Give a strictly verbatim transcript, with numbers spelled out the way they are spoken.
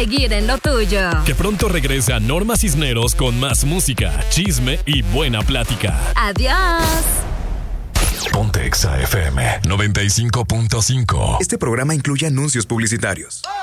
seguir en lo tuyo. Que pronto regrese a Norma Cisneros con más música, chisme y buena plática. Adiós. Ponte Exa F M noventa y cinco punto cinco. Este programa incluye anuncios publicitarios.